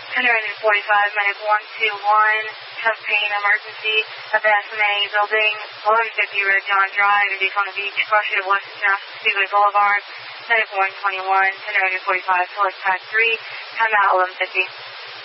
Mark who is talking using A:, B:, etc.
A: 10:45, medic 121, chest pain emergency at the SMA building, 1150 Red John Drive in Daytona Beach, approaching West National Speedway Boulevard, medic 121, 10:45, select pack 3, timeout 1150.